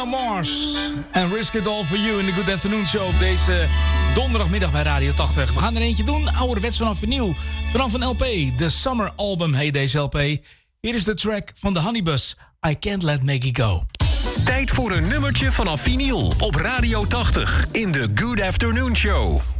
Mars en Risk It All For You in de Good Afternoon Show op deze donderdagmiddag bij Radio 80. We gaan er eentje doen, ouderwets vanaf vinyl, vanaf een LP. De Summer Album heet deze LP. Hier is de track van de Honeybus, I Can't Let Maggie Go. Tijd voor een nummertje vanaf vinyl op Radio 80 in de Good Afternoon Show.